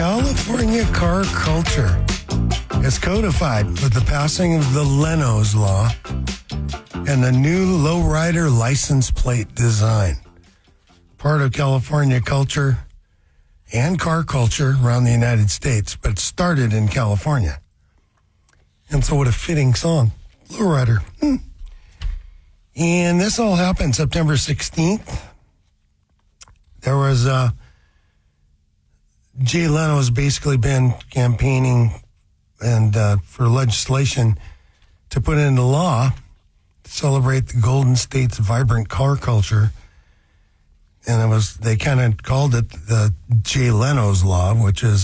California car culture is codified with the passing of the Leno's Law and the new lowrider license plate design. Part of California culture and car culture around the United States, but it started in California. And so what a fitting song. Lowrider. And this all happened September 16th. There was Jay Leno's basically been campaigning and for legislation to put into law to celebrate the Golden State's vibrant car culture. And they kind of called it the Jay Leno's Law, which is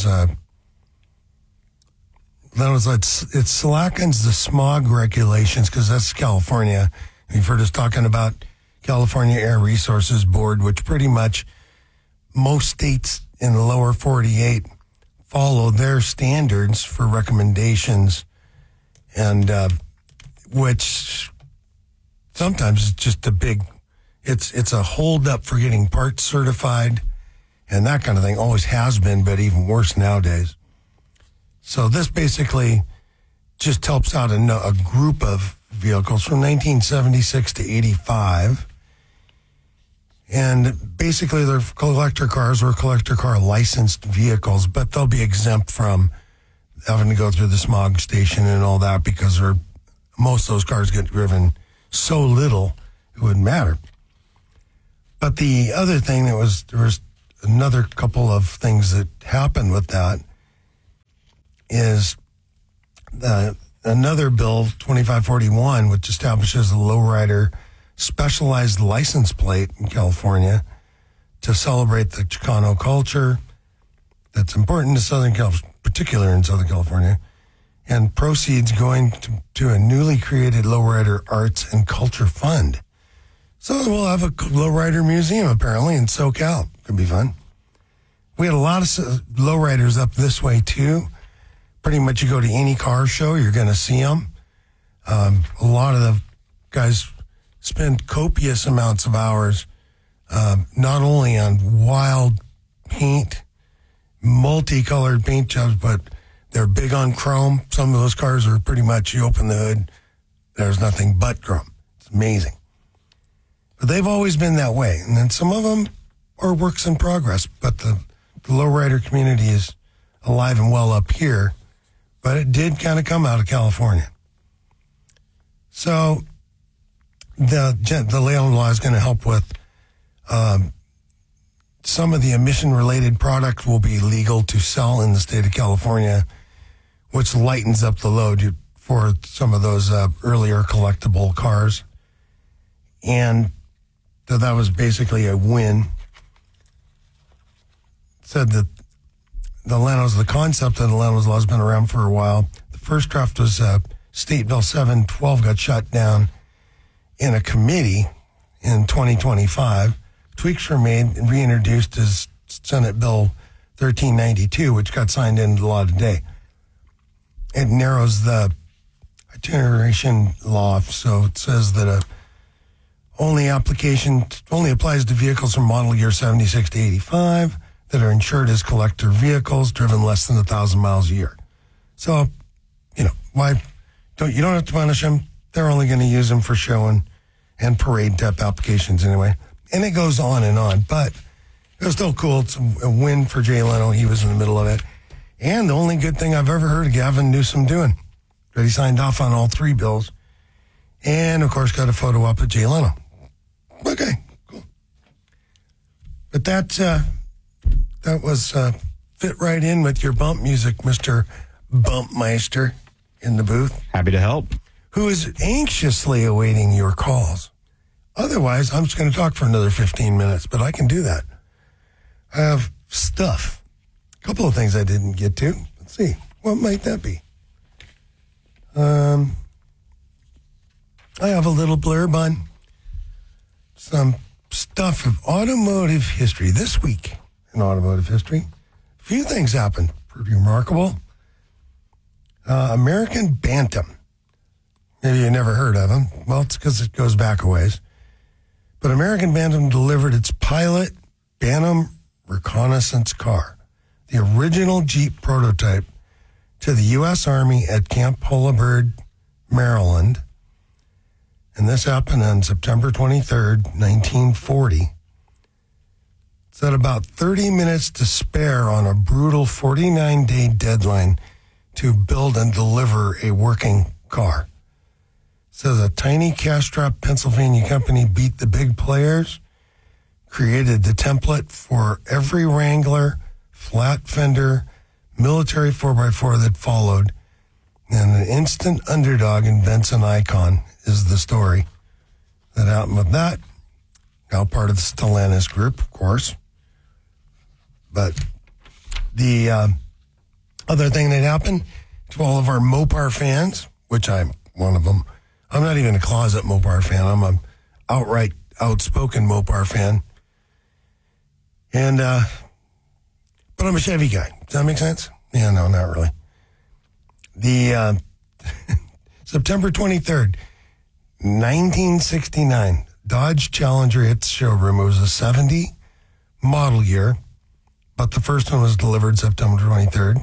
it slackens the smog regulations because that's California. You've heard us talking about California Air Resources Board, which pretty much most states in the lower 48 follow their standards for recommendations, and which sometimes is just it's a hold up for getting parts certified and that kind of thing. Always has been, but even worse nowadays. So this basically just helps out a group of vehicles from 1976 to 85. And basically they're collector cars or collector car licensed vehicles, but they'll be exempt from having to go through the smog station and all that because most of those cars get driven so little it wouldn't matter. But the other thing there was another couple of things that happened with that is another bill, 2541, which establishes a lowrider specialized license plate in California to celebrate the Chicano culture that's important to Southern California, particularly in Southern California, and proceeds going to a newly created lowrider arts and culture fund. So we'll have a lowrider museum apparently in SoCal. Could be fun. We had a lot of lowriders up this way too. Pretty much you go to any car show, you're going to see them. A lot of the guys spend copious amounts of hours, not only on wild paint, multicolored paint jobs, but they're big on chrome. Some of those cars are pretty much, you open the hood, there's nothing but chrome. It's amazing. But they've always been that way. And then some of them are works in progress, but the lowrider community is alive and well up here. But it did kind of come out of California. So the Leno Law is going to help with some of the emission-related product will be legal to sell in the state of California, which lightens up the load for some of those earlier collectible cars. And so that was basically a win. Said that the concept of the Leno's Law has been around for a while. The first draft was State Bill 712 got shut down in a committee in 2025. Tweaks were made and reintroduced as Senate Bill 1392, which got signed into law today. It narrows the itineration law, so it says that only applies to vehicles from model year 76 to 85 that are insured as collector vehicles driven less than 1,000 miles a year. So, you don't have to punish them. They're only going to use them for show and parade type applications anyway. And it goes on and on, but it was still cool. It's a win for Jay Leno. He was in the middle of it. And the only good thing I've ever heard of Gavin Newsom doing. But he signed off on all three bills. And, of course, got a photo up of Jay Leno. Okay, cool. But that was fit right in with your bump music, Mr. Bumpmeister in the booth. Happy to help. Who is anxiously awaiting your calls. Otherwise, I'm just going to talk for another 15 minutes, but I can do that. I have stuff. A couple of things I didn't get to. Let's see. What might that be? I have a little blurb on some stuff of automotive history. This week in automotive history, a few things happened. Pretty remarkable. American Bantam. Maybe you never heard of them. Well, it's because it goes back a ways. But American Bantam delivered its pilot Bantam reconnaissance car. the original Jeep prototype to the U.S. Army at Camp Holabird, Maryland. And this happened on September 23rd, 1940. It's at about 30 minutes to spare on a brutal 49-day deadline to build and deliver a working car. It says a tiny cash-strapped Pennsylvania company beat the big players, created the template for every Wrangler, flat fender, military 4x4 that followed, and an instant underdog invents an icon is the story that happened with that. Now part of the Stellantis group, of course. But the other thing that happened to all of our Mopar fans, which I'm one of them. I'm not even a closet Mopar fan. I'm an outright outspoken Mopar fan. And, but I'm a Chevy guy. Does that make sense? Yeah, no, not really. The September 23rd, 1969, Dodge Challenger hit the showroom. It was a 70 model year, but the first one was delivered September 23rd.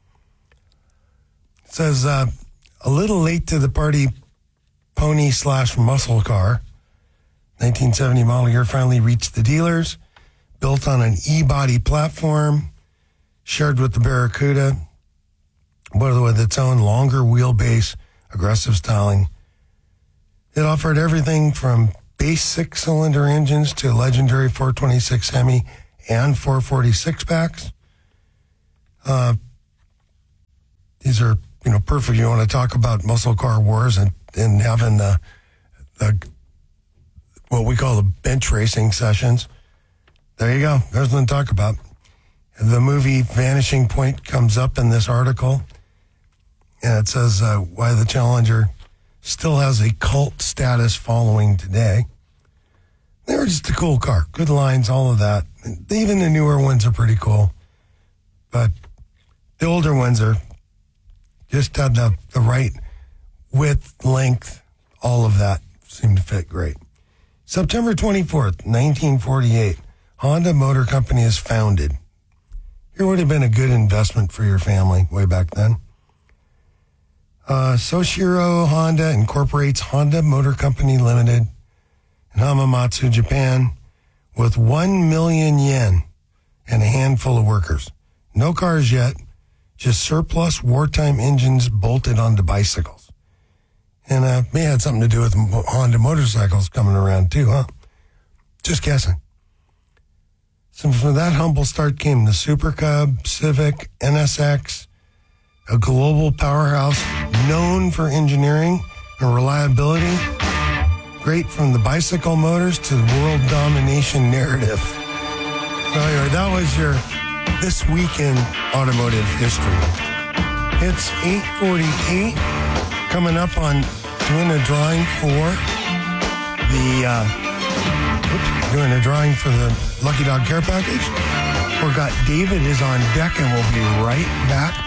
It says, a little late to the party, pony/muscle car. 1970 model year finally reached the dealers, built on an E-body platform, shared with the Barracuda, but with its own longer wheelbase, aggressive styling. It offered everything from base 6-cylinder engines to legendary 426 Hemi and 446 packs. These are, perfect. You want to talk about muscle car wars and having the what we call the bench racing sessions. There you go. There's nothing to talk about. The movie Vanishing Point comes up in this article, and it says why the Challenger still has a cult status following today. They were just a cool car. Good lines, all of that. Even the newer ones are pretty cool. But the older ones are just had the right width, length, all of that seemed to fit great. September 24th, 1948, Honda Motor Company is founded. It would have been a good investment for your family way back then. Soichiro Honda incorporates Honda Motor Company Limited in Hamamatsu, Japan, with 1 million yen and a handful of workers. No cars yet, just surplus wartime engines bolted onto bicycles. And may have had something to do with Honda motorcycles coming around too, huh? Just guessing. So from that humble start came the Super Cub, Civic, NSX, a global powerhouse known for engineering and reliability. Great from the bicycle motors to the world domination narrative. So anyway, that was your This Week in Automotive History. It's 8:48. Coming up on doing a drawing for the Lucky Dog Care Package. David is on deck, and we'll be right back